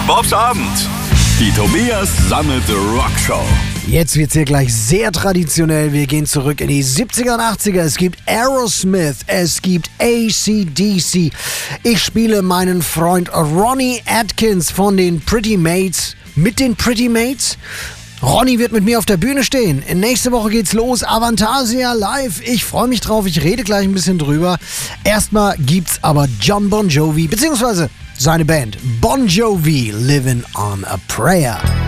Bobs Abend. Die Tobias Sammet Rockshow. Jetzt wird's hier gleich sehr traditionell. Wir gehen zurück in die 70er und 80er. Es gibt Aerosmith, es gibt AC/DC. Ich spiele meinen Freund Ronnie Atkins von den Pretty Mates mit den Pretty Mates. Ronnie wird mit mir auf der Bühne stehen. Nächste Woche geht's los. Avantasia live. Ich freue mich drauf. Ich rede gleich ein bisschen drüber. Erstmal gibt's aber Jon Bon Jovi, beziehungsweise seine Band Bon Jovi, Living on a Prayer.